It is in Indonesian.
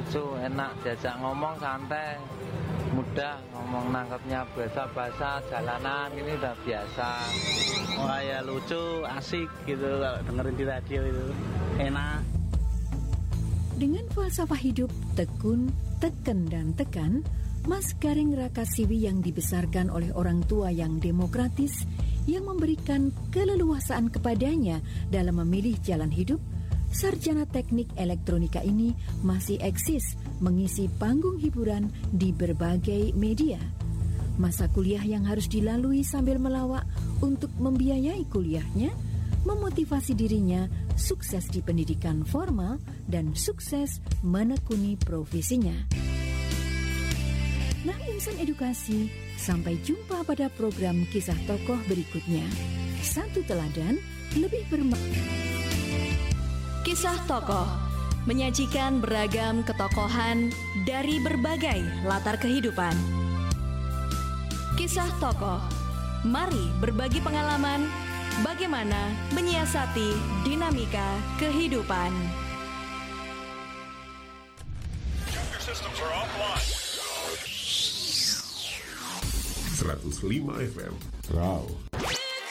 lucu, enak, diajak ngomong santai, mudah ngomong, nangkepnya bahasa jalanan ini udah biasa. Wah ya lucu, asik gitu kalau dengerin di radio itu, enak. Dengan falsafah hidup tekun, teken dan tekan, Mas Garing Rakasiwi yang dibesarkan oleh orang tua yang demokratis, yang memberikan keleluasaan kepadanya dalam memilih jalan hidup, sarjana teknik elektronika ini masih eksis mengisi panggung hiburan di berbagai media. Masa kuliah yang harus dilalui sambil melawak untuk membiayai kuliahnya, memotivasi dirinya sukses di pendidikan formal dan sukses menekuni profesinya. Nah, insan edukasi, sampai jumpa pada program kisah tokoh berikutnya. Satu teladan lebih bermakna. Kisah Tokoh menyajikan beragam ketokohan dari berbagai latar kehidupan. Kisah Tokoh, mari berbagi pengalaman bagaimana menyiasati dinamika kehidupan. 105 FM Raw